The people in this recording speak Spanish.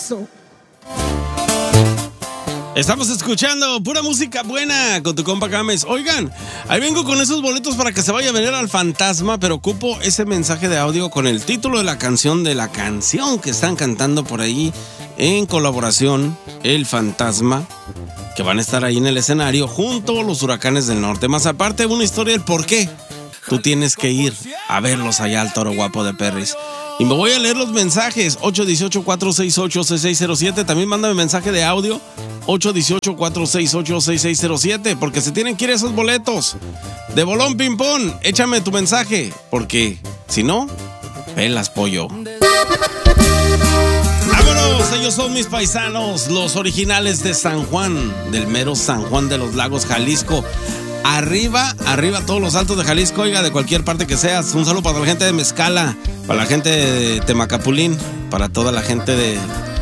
eso. Estamos escuchando pura música buena con tu compa Gámez. Oigan, ahí vengo con esos boletos para que se vaya a ver al Fantasma, pero ocupo ese mensaje de audio con el título de la canción que están cantando por ahí en colaboración El Fantasma, que van a estar ahí en el escenario junto a los Huracanes del Norte. Más aparte, una historia del por qué tú tienes que ir a verlos allá al Toro Guapo de Perris. Y me voy a leer los mensajes, 818-468-6607. También mándame mensaje de audio, 818-468-6607, porque se tienen que ir esos boletos. De bolón ping-pong, échame tu mensaje, porque si no, pelas pollo. ¡Vámonos! Ellos son mis paisanos, los originales de San Juan, del mero San Juan de los Lagos, Jalisco. Arriba todos los altos de Jalisco, oiga, de cualquier parte que seas. Un saludo para la gente de Mezcala, para la gente de Temacapulín, para toda la gente de